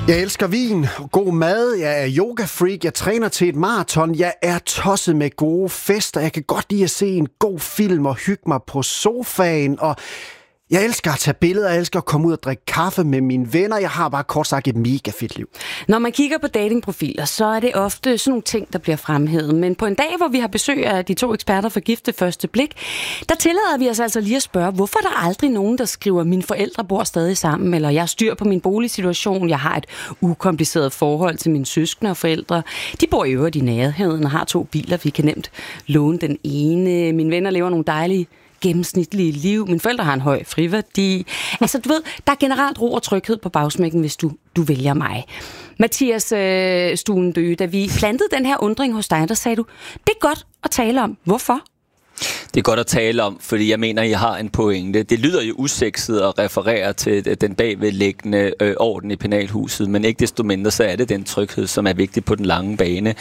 Jeg elsker vin, god mad, jeg er yoga-freak, jeg træner til et maraton, jeg er tosset med gode fester, jeg kan godt lide at se en god film og hygge mig på sofaen, og jeg elsker at tage billeder, jeg elsker at komme ud og drikke kaffe med mine venner, jeg har bare kort sagt et mega fedt liv. Når man kigger på datingprofiler, så er det ofte sådan nogle ting, der bliver fremhævet, men på en dag, hvor vi har besøg af de 2 eksperter for Gift ved første blik, der tillader vi os altså lige at spørge, hvorfor er der aldrig nogen, der skriver, mine forældre bor stadig sammen, eller jeg har styr på min boligsituation, jeg har et ukompliceret forhold til mine søskende og forældre. De bor i øvrigt i nærheden og har 2 biler, vi kan nemt låne den ene. Mine venner lever nogle dejlige gennemsnitlige liv. Mine forældre har en høj friværdi. Altså, du ved, der er generelt ro og tryghed på bagsmækken, hvis du vælger mig. Mathias Stuendø, da vi plantede den her undring hos dig, der sagde du, det er godt at tale om. Hvorfor? Det er godt at tale om, fordi jeg mener, I har en pointe. Det lyder jo usekset at referere til den bagvedliggende orden i penalhuset, men ikke desto mindre, så er det den tryghed, som er vigtig på den lange bane.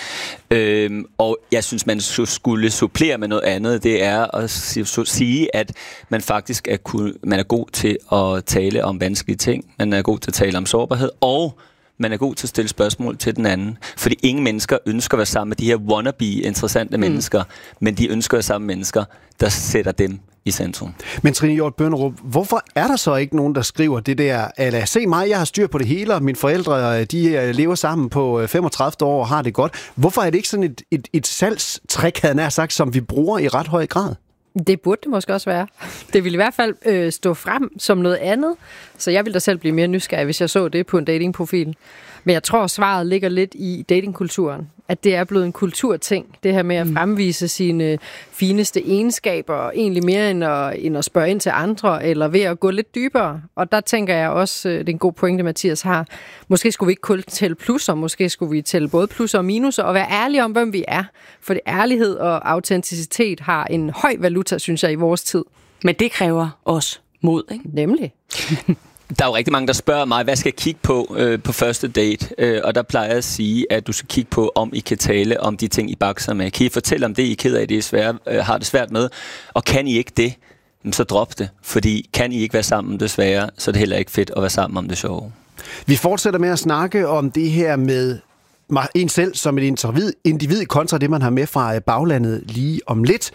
Og jeg synes, man skulle supplere med noget andet. Det er at sige, at man faktisk man er god til at tale om vanskelige ting. Man er god til at tale om sårbarhed, og man er god til at stille spørgsmål til den anden. Fordi ingen mennesker ønsker at være sammen med de her wannabe-interessante mennesker, men de ønsker at være sammen med mennesker, der sætter dem i centrum. Men Trine Hjort Bønderup, hvorfor er der så ikke nogen, der skriver det der, eller se mig, jeg har styr på det hele, og mine forældre, de lever sammen på 35 år og har det godt. Hvorfor er det ikke sådan et salgstrik, havde nær sagt, som vi bruger i ret høj grad? Det burde det måske også være. Det ville i hvert fald stå frem som noget andet, så jeg ville da selv blive mere nysgerrig, hvis jeg så det på en datingprofil. Men jeg tror, svaret ligger lidt i datingkulturen. At det er blevet en kulturting, det her med at fremvise sine fineste egenskaber, egentlig mere end at spørge ind til andre, eller ved at gå lidt dybere. Og der tænker jeg også, det er en god pointe, Mathias har, måske skulle vi ikke kun tælle plusser, måske skulle vi tælle både plusser og minuser, og være ærlige om, hvem vi er. For det ærlighed og autenticitet har en høj valuta, synes jeg, i vores tid. Men det kræver også mod, ikke? Nemlig. Der er jo rigtig mange, der spørger mig, hvad skal jeg kigge på første date? Og der plejer jeg at sige, at du skal kigge på, om I kan tale om de ting, I bakser med. Kan I fortælle om det, I er ked af, det er har det svært med? Og kan I ikke det, så drop det. Fordi kan I ikke være sammen desværre, så er det heller ikke fedt at være sammen om det sjove. Vi fortsætter med at snakke om det her med en selv som et individ kontra det, man har med fra baglandet lige om lidt.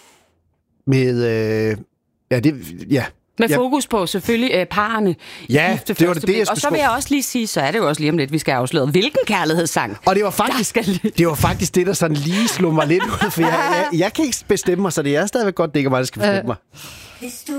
Med fokus på selvfølgelig parerne. Ja, det var det, og så vil jeg også lige sige, så er det jo også lige om lidt, vi skal afsløre, hvilken kærlighedssang. Og det var faktisk det, der sådan lige slog mig lidt ud, for jeg kan ikke bestemme mig, så det er stadigvæk godt, det ikke er mig, der skal bestemme mig.